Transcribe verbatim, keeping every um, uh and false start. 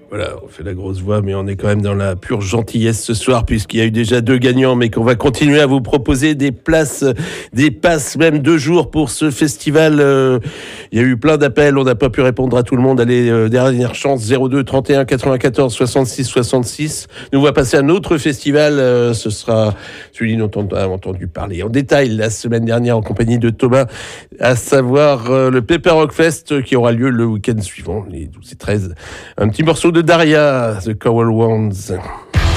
Voilà, on fait la grosse voix, mais on est quand même dans la pure gentillesse ce soir, puisqu'il y a eu déjà deux gagnants, mais qu'on va continuer à vous proposer des places, des passes, même deux jours pour ce festival. Euh, il y a eu plein d'appels, on n'a pas pu répondre à tout le monde. Allez, euh, dernière chance, zéro deux trente et un quatre-vingt-quatorze soixante-six soixante-six. Nous, on va passer à un autre festival, euh, ce sera celui dont on a entendu parler en détail la semaine dernière en compagnie de Thomas, à savoir euh, le Pepper Rock Fest qui aura lieu le week-end suivant, les douze et treize. Un petit morceau de Daria, The Cowell Wands.